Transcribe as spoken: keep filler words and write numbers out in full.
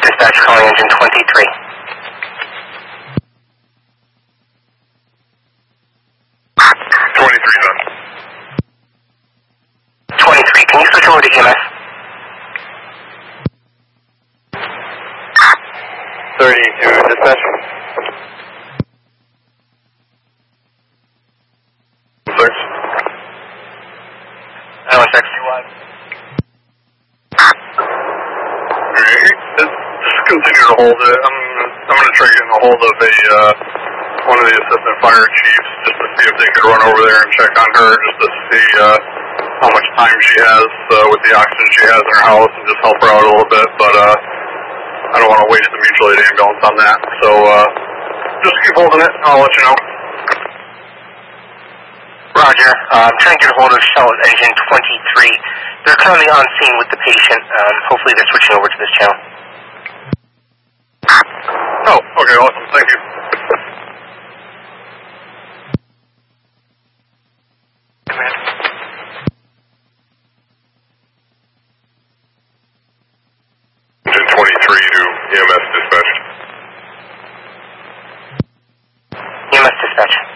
Dispatch calling engine twenty-three. twenty-three, done. twenty-three, can you switch over to E M S? thirty-two, dispatch. Search. I one six. Just continue to hold it. I'm, I'm going to try getting a hold of a, uh, one of the assistant fire chiefs just to see if they could run over there and check on her, just to see uh, how much time she has uh, with the oxygen she has in her house and just help her out a little bit. But uh, I don't want to waste the mutual aid ambulance on that. So uh, just keep holding it. I'll let you know. Roger. Uh, I'm trying to get a hold of cell engine twenty-three. They're currently on scene with the patient. Um, hopefully they're switching over to this channel. Oh, okay, awesome. Thank you. Engine twenty-three to E M S dispatch. E M S dispatch.